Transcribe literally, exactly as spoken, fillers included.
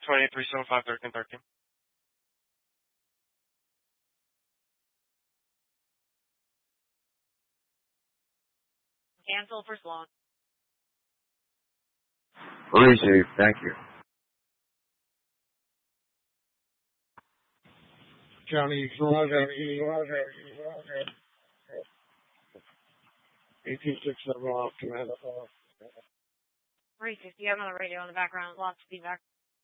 twenty-three seventy-five thirteen thirteen. Cancel for slot. Receive, thank you. County Roger, Roger, Roger. eighteen six seven off, command off. three sixty, I'm on the radio in the background, lots of feedback.